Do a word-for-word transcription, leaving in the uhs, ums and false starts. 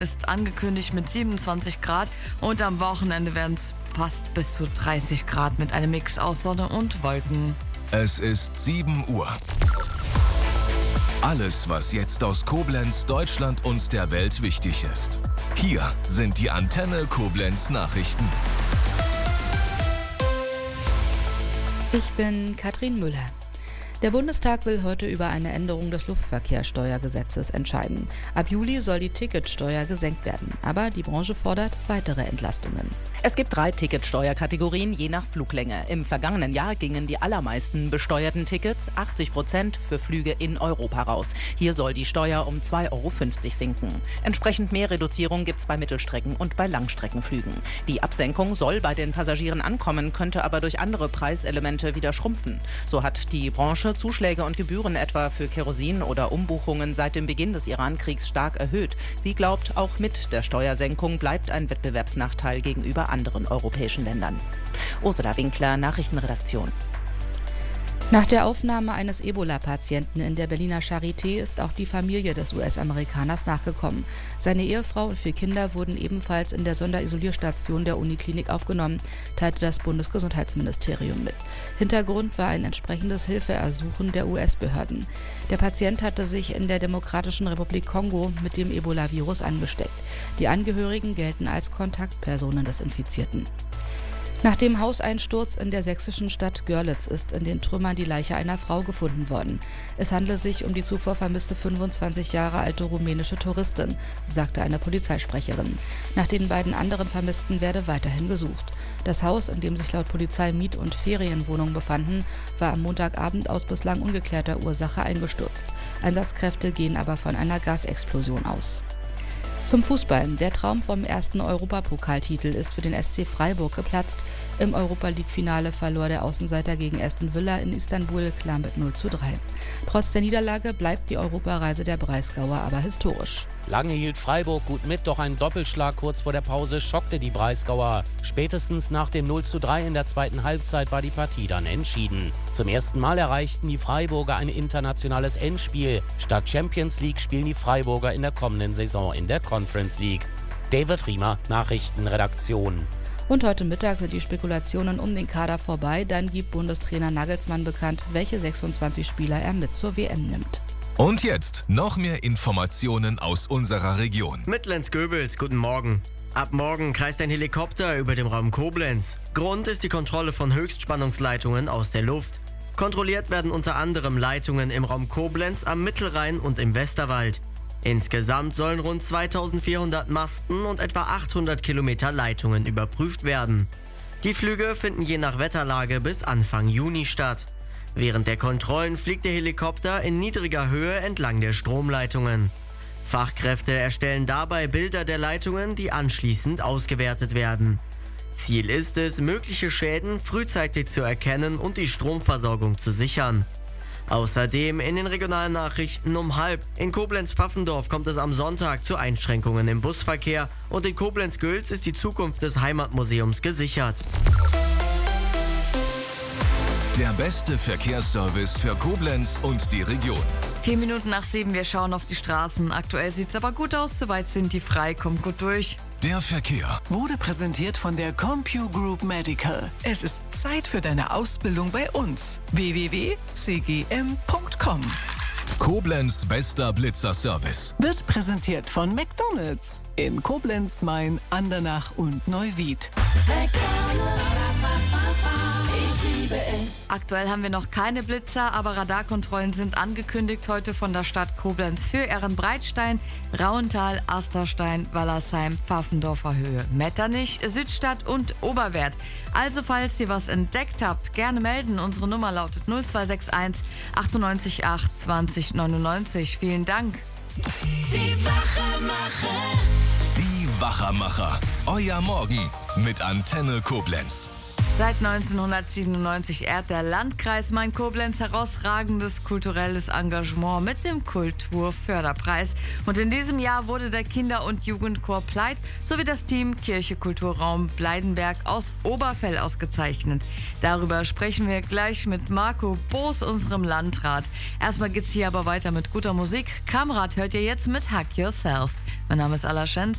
ist angekündigt mit siebenundzwanzig Grad und am Wochenende werden es fast bis zu dreißig Grad mit einem Mix aus Sonne und Wolken. Es ist sieben Uhr. Alles, was jetzt aus Koblenz, Deutschland und der Welt wichtig ist. Hier sind die Antenne Koblenz Nachrichten. Ich bin Katrin Müller. Der Bundestag will heute über eine Änderung des Luftverkehrssteuergesetzes entscheiden. Ab Juli soll die Ticketsteuer gesenkt werden, aber die Branche fordert weitere Entlastungen. Es gibt drei Ticketsteuerkategorien je nach Fluglänge. Im vergangenen Jahr gingen die allermeisten besteuerten Tickets, achtzig Prozent, für Flüge in Europa raus. Hier soll die Steuer um zwei Euro fünfzig sinken. Entsprechend mehr Reduzierung gibt es bei Mittelstrecken- und bei Langstreckenflügen. Die Absenkung soll bei den Passagieren ankommen, könnte aber durch andere Preiselemente wieder schrumpfen. So hat die Branche Zuschläge und Gebühren etwa für Kerosin oder Umbuchungen seit dem Beginn des Iran-Kriegs stark erhöht. Sie glaubt, auch mit der Steuersenkung bleibt ein Wettbewerbsnachteil gegenüber anderen europäischen Ländern. Ursula Winkler, Nachrichtenredaktion. Nach der Aufnahme eines Ebola-Patienten in der Berliner Charité ist auch die Familie des U S-Amerikaners nachgekommen. Seine Ehefrau und vier Kinder wurden ebenfalls in der Sonderisolierstation der Uniklinik aufgenommen, teilte das Bundesgesundheitsministerium mit. Hintergrund war ein entsprechendes Hilfeersuchen der U S-Behörden. Der Patient hatte sich in der Demokratischen Republik Kongo mit dem Ebola-Virus angesteckt. Die Angehörigen gelten als Kontaktpersonen des Infizierten. Nach dem Hauseinsturz in der sächsischen Stadt Görlitz ist in den Trümmern die Leiche einer Frau gefunden worden. Es handle sich um die zuvor vermisste fünfundzwanzig Jahre alte rumänische Touristin, sagte eine Polizeisprecherin. Nach den beiden anderen Vermissten werde weiterhin gesucht. Das Haus, in dem sich laut Polizei Miet- und Ferienwohnungen befanden, war am Montagabend aus bislang ungeklärter Ursache eingestürzt. Einsatzkräfte gehen aber von einer Gasexplosion aus. Zum Fußball. Der Traum vom ersten Europapokaltitel ist für den S C Freiburg geplatzt. Im Europa-League-Finale verlor der Außenseiter gegen Aston Villa in Istanbul klar mit null zu drei. Trotz der Niederlage bleibt die Europareise der Breisgauer aber historisch. Lange hielt Freiburg gut mit, doch ein Doppelschlag kurz vor der Pause schockte die Breisgauer. Spätestens nach dem null zu drei in der zweiten Halbzeit war die Partie dann entschieden. Zum ersten Mal erreichten die Freiburger ein internationales Endspiel. Statt Champions League spielen die Freiburger in der kommenden Saison in der Conference League. David Riemer, Nachrichtenredaktion. Und heute Mittag sind die Spekulationen um den Kader vorbei. Dann gibt Bundestrainer Nagelsmann bekannt, welche sechsundzwanzig Spieler er mit zur W M nimmt. Und jetzt noch mehr Informationen aus unserer Region. Mit Lenz Goebels, guten Morgen. Ab morgen kreist ein Helikopter über dem Raum Koblenz. Grund ist die Kontrolle von Höchstspannungsleitungen aus der Luft. Kontrolliert werden unter anderem Leitungen im Raum Koblenz, am Mittelrhein und im Westerwald. Insgesamt sollen rund zweitausendvierhundert Masten und etwa achthundert Kilometer Leitungen überprüft werden. Die Flüge finden je nach Wetterlage bis Anfang Juni statt. Während der Kontrollen fliegt der Helikopter in niedriger Höhe entlang der Stromleitungen. Fachkräfte erstellen dabei Bilder der Leitungen, die anschließend ausgewertet werden. Ziel ist es, mögliche Schäden frühzeitig zu erkennen und die Stromversorgung zu sichern. Außerdem in den regionalen Nachrichten um halb. In Koblenz-Pfaffendorf kommt es am Sonntag zu Einschränkungen im Busverkehr und in Koblenz-Gülz ist die Zukunft des Heimatmuseums gesichert. Der beste Verkehrsservice für Koblenz und die Region. Vier Minuten nach sieben, wir schauen auf die Straßen. Aktuell sieht's aber gut aus, soweit sind die frei, kommt gut durch. Der Verkehr wurde präsentiert von der CompuGroup Medical. Es ist Zeit für deine Ausbildung bei uns. w w w punkt c g m punkt com. Koblenz bester Blitzerservice Wird präsentiert von McDonald's in Koblenz, Main, Andernach und Neuwied. Aktuell haben wir noch keine Blitzer, aber Radarkontrollen sind angekündigt heute von der Stadt Koblenz für Ehrenbreitstein, Rauental, Asterstein, Wallersheim, Pfaffendorfer Höhe, Metternich, Südstadt und Oberwert. Also falls ihr was entdeckt habt, gerne melden. Unsere Nummer lautet null zwei sechs eins achtundneunzig acht zwanzig neunundneunzig. Vielen Dank. Die Wachermacher. Die Wachermacher. Euer Morgen mit Antenne Koblenz. Seit neunzehnhundertsiebenundneunzig ehrt der Landkreis Main-Koblenz herausragendes kulturelles Engagement mit dem Kulturförderpreis. Und in diesem Jahr wurde der Kinder- und Jugendchor Pleit sowie das Team Kirche Kulturraum Bleidenberg aus Oberfell ausgezeichnet. Darüber sprechen wir gleich mit Marco Boos, unserem Landrat. Erstmal geht's hier aber weiter mit guter Musik. Kamerad hört ihr jetzt mit Hack Yourself. Mein Name ist Ala Schenz.